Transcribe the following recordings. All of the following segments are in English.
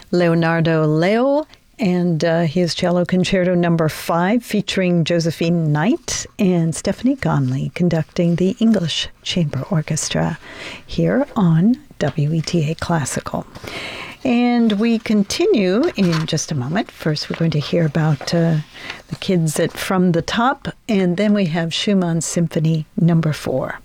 Leonardo Leo and his Cello Concerto No. 5 featuring Josephine Knight and Stephanie Conley conducting the English Chamber Orchestra here on WETA Classical. And we continue in just a moment. First, we're going to hear about the kids at From the Top, and then we have Schumann Symphony No. 4.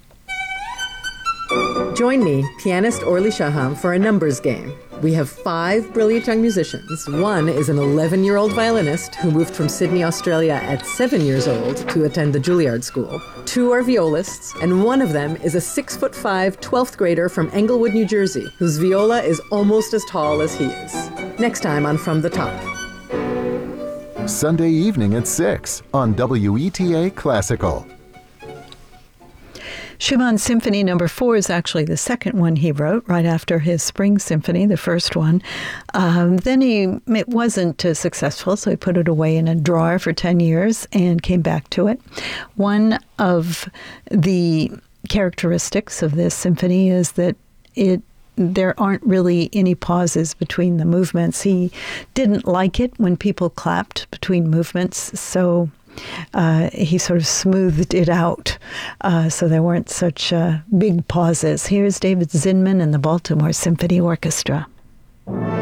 Join me, pianist Orly Shaham, for a numbers game. We have 5 brilliant young musicians. One is an 11-year-old violinist who moved from Sydney, Australia at 7 years old to attend the Juilliard School. 2 are violists, and one of them is a 6'5", 12th grader from Englewood, New Jersey, whose viola is almost as tall as he is. Next time on From the Top. Sunday evening at 6 on WETA Classical. Schumann Symphony No. 4 is actually the second one he wrote, right after his Spring Symphony, the first one. Then it wasn't successful, so he put it away in a drawer for 10 years and came back to it. One of the characteristics of this symphony is that there aren't really any pauses between the movements. He didn't like it when people clapped between movements, so he sort of smoothed it out so there weren't such big pauses. Here's David Zinman and the Baltimore Symphony Orchestra.